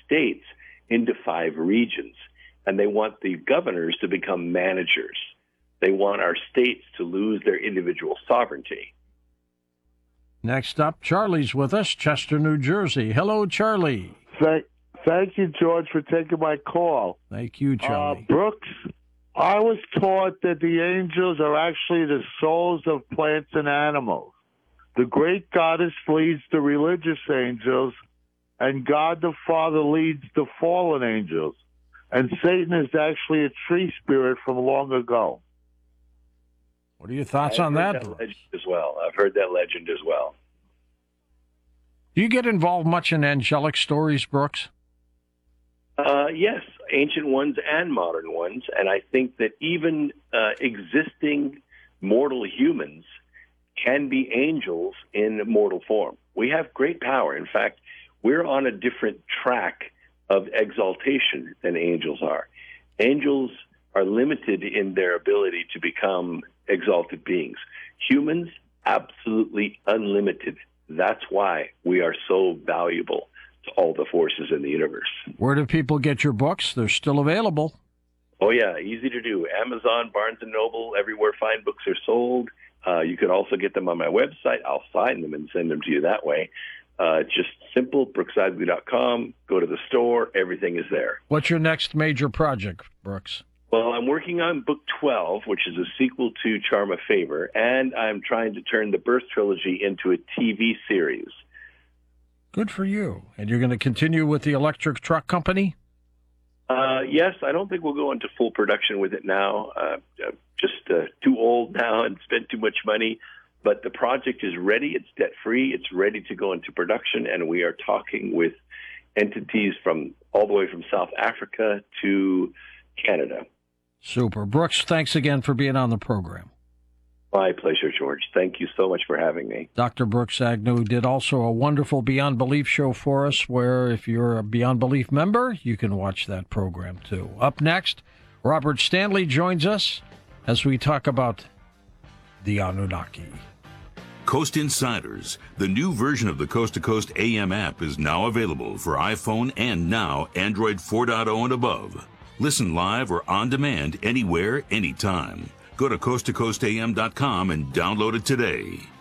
states into 5 regions. And they want the governors to become managers. They want our states to lose their individual sovereignty. Next up, Charlie's with us, Chester, New Jersey. Hello, Charlie. Thank you, George, for taking my call. Thank you, Charlie. Brooks, I was taught that the angels are actually the souls of plants and animals. The great goddess leads the religious angels, and God the Father leads the fallen angels. And Satan is actually a tree spirit from long ago. What are your thoughts on that? Legend as well. I've heard that legend as well. Do you get involved much in angelic stories, Brooks? Yes, ancient ones and modern ones. And I think that even existing mortal humans can be angels in mortal form. We have great power. In fact, we're on a different track of exaltation than angels are. Angels are limited in their ability to become exalted beings. Humans, absolutely unlimited. That's why we are so valuable to all the forces in the universe. Where do people get your books? They're still available. Oh, yeah, easy to do. Amazon, Barnes & Noble, everywhere fine books are sold. You could also get them on my website. I'll sign them and send them to you that way. Just simple, brooksidley.com. Go to the store. Everything is there. What's your next major project, Brooks? Well, I'm working on book 12, which is a sequel to Charm of Favor, and I'm trying to turn the Birth Trilogy into a TV series. Good for you. And you're going to continue with the electric truck company? Yes, I don't think we'll go into full production with it now. Just too old now and spent too much money. But the project is ready. It's debt-free. It's ready to go into production, and we are talking with entities from all the way from South Africa to Canada. Super. Brooks, thanks again for being on the program. My pleasure, George. Thank you so much for having me. Dr. Brooks Agnew did also a wonderful Beyond Belief show for us, where if you're a Beyond Belief member, you can watch that program too. Up next, Robert Stanley joins us as we talk about the Anunnaki. Coast Insiders, the new version of the Coast to Coast AM app, is now available for iPhone and now Android 4.0 and above. Listen live or on demand anywhere, anytime. Go to coasttocoastam.com and download it today.